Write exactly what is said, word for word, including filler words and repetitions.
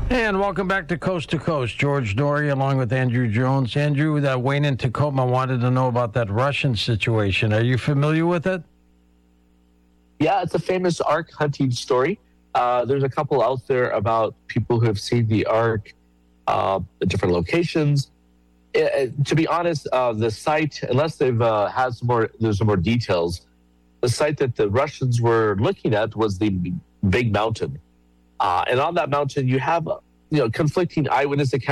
And welcome back to Coast to Coast. George Dory along with Andrew Jones. Andrew, that Wayne in Tacoma wanted to know about that Russian situation. Are you familiar with it? Yeah, it's a famous Ark hunting story. Uh, there's a couple out there about people who have seen the Ark uh, at different locations. It, it, to be honest, uh, the site, unless they've uh, had some more, there's some more details. The site that the Russians were looking at was the Big Mountain. Uh, and on that mountain, you have, you know, conflicting eyewitness accounts.